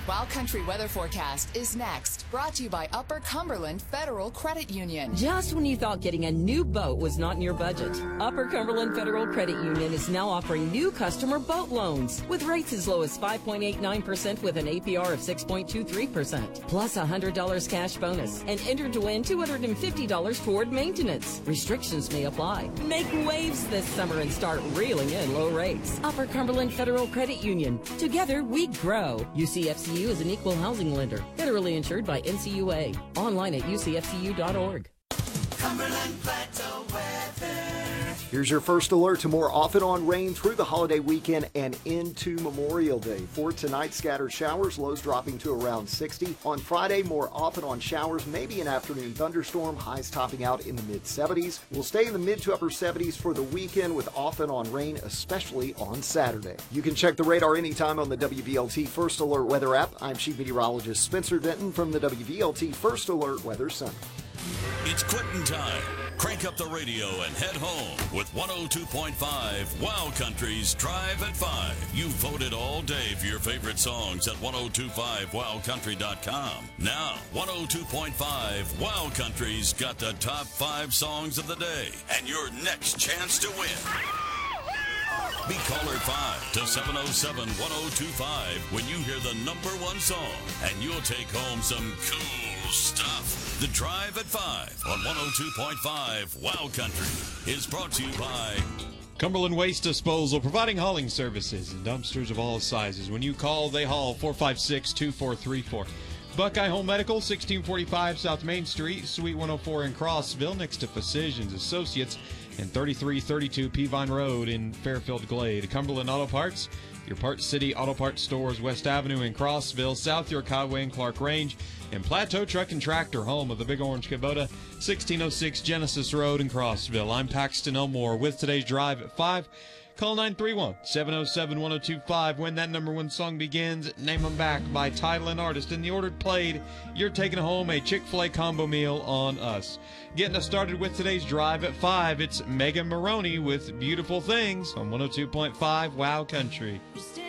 Wild Country weather forecast is next, brought to you by Upper Cumberland Federal Credit Union. Just when you thought getting a new boat was not in your budget, Upper Cumberland Federal Credit Union is now offering new customer boat loans with rates as low as 5.89% with an APR of 6.23%, plus $100 cash bonus, and enter to win $250 toward maintenance. Restrictions may apply. Make waves this summer and start reeling in low rates. Upper Cumberland Federal Credit Union. Together we grow. UCFCU is an equal housing lender, federally insured by NCUA. Online at ucfcu.org. Cumberland Plateau weather. Here's your first alert to more off and on rain through the holiday weekend and into Memorial Day. For tonight, scattered showers, lows dropping to around 60. On Friday, more off and on showers, maybe an afternoon thunderstorm, highs topping out in the mid-70s. We'll stay in the mid to upper 70s for the weekend with off and on rain, especially on Saturday. You can check the radar anytime on the WVLT First Alert Weather app. I'm Chief Meteorologist Spencer Denton from the WVLT First Alert Weather Center. It's quitting time. Crank up the radio and head home with 102.5 Wild Country's Drive at 5. You voted all day for your favorite songs at 1025wildcountry.com. Now, 102.5 Wild Country's got the top 5 songs of the day and your next chance to win. Be caller 5 to 707-1025 when you hear the #1 song, and you'll take home some cool stuff. The Drive at 5 on 102.5 Wild Country is brought to you by Cumberland Waste Disposal, providing hauling services and dumpsters of all sizes. When you call, they haul. 456-2434. Buckeye Home Medical, 1645 South Main Street, Suite 104 in Crossville, next to Physicians Associates, and 3332 Peavine Road in Fairfield Glade. Cumberland Auto Parts, your Parts City Auto Parts stores, West Avenue in Crossville, South York Highway in Clark Range, and Plateau Truck and Tractor, home of the Big Orange Kubota, 1606 Genesis Road in Crossville. I'm Paxton Elmore with today's Drive at 5. Call 931-707-1025. When that #1 song begins, name them back by title and artist. In the order played, you're taking home a Chick-fil-A combo meal on us. Getting us started with today's Drive at 5, it's Megan Maroney with Beautiful Things on 102.5 Wow Country.